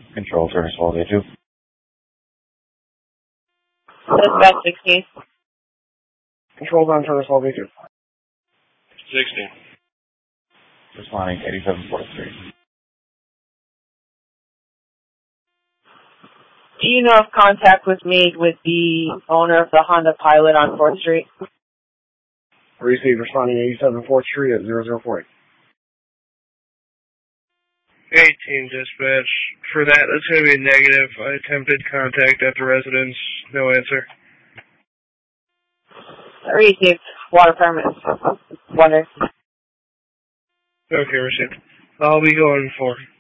Control service 1282. Dispatch 16. Control on service 1282. 16. Responding 8743. Do you know if contact was made with the owner of the Honda Pilot on 4th Street? Received. Responding 87 4th Street at 0048. 18 dispatch. For that, that's going to be negative. I attempted contact at the residence. No answer. Received. Water permit. Water. Okay, received. I'll be going for